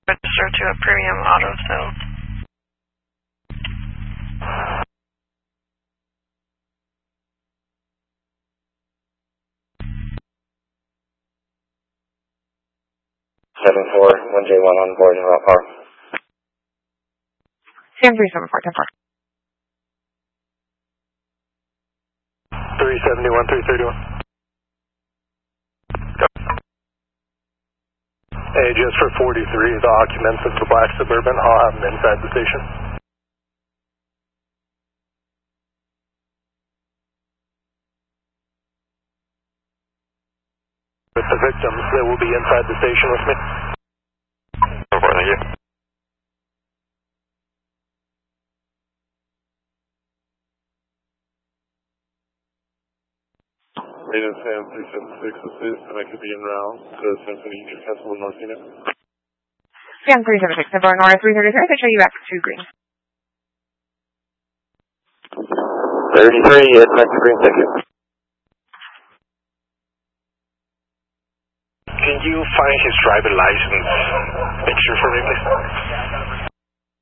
register to a premium auto sale. Seven four 1J1 on board and route power. Sam 374, 10-4. 371, 331. Hey, just for 43, the occupants of the black Suburban, I'll have them inside the station. With the victims, they will be inside the station with me. Over, thank you. Rated Sam 376 assist, and I could be en route to San Antonio, Newcastle, North Phoenix. Sam 376, Deborah Nora 333, I can show you back to green. 33, it's back to green, thank you. Can you find his driver license picture for me, please?